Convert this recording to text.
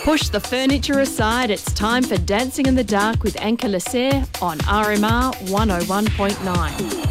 Push the furniture aside, it's time for Dancing in the Dark with Anka Lasser on RMR 101.9.